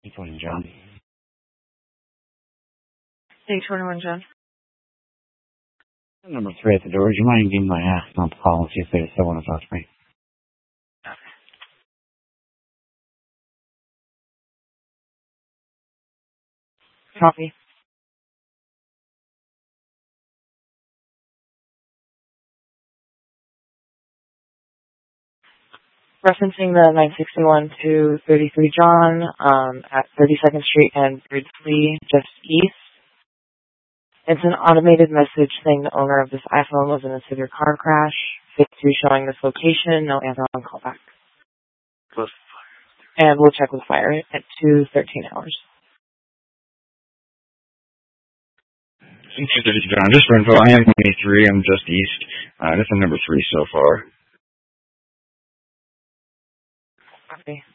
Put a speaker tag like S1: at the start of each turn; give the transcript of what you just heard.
S1: Morning, John.
S2: Thanks, 21, John.
S1: Number 3 at the door. Do you mind giving my ask on the policy if they still want to talk to me?
S2: Copy. Referencing the 961 to 33 John at 32nd Street and Bridgely, just east. It's an automated message saying the owner of this iPhone was in a severe car crash. 52 showing this location, no answer on callback.
S1: Close.
S2: And we'll check with fire at 2:13 hours.
S1: Thank you, John. Just for info, I am 23. I'm just east. This is number 3 so far.
S2: Copy.